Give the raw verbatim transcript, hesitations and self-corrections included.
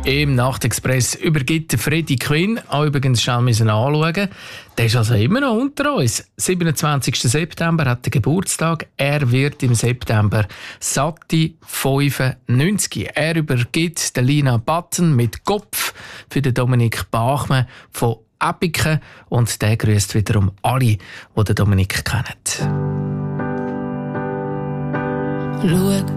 im Nachtexpress übergibt Freddy Quinn. Auch übrigens schnell müssen anschauen. Der ist also immer noch unter uns. siebenundzwanzigsten September hat er Geburtstag. Er wird im September satte fünfundneunzig. Er übergibt der Lina Button mit Kopf für den Dominik Bachmann von Epiken. Und der grüßt wiederum alle, die den Dominik kennen. Schau